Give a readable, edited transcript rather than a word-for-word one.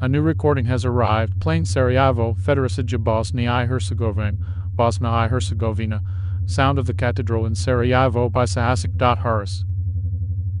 A new recording has arrived, playing Sarajevo, Federacija Bosnia I Herzegovina, Sound of the Cathedral in Sarajevo by Sahasik. Harris.